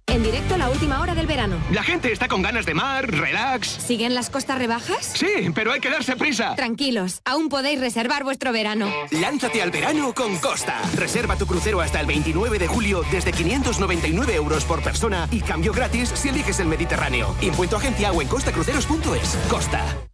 En directo a la última hora del verano. La gente está con ganas de mar, relax. ¿Siguen las costas rebajas? Sí, pero hay que darse prisa. Tranquilos, aún podéis reservar vuestro verano. Lánzate al verano con Costa. Reserva tu crucero hasta el 29 de julio desde 599 euros por persona y cambio gratis si eliges el Mediterráneo. Impuesto agencia o en costacruceros.es. Costa.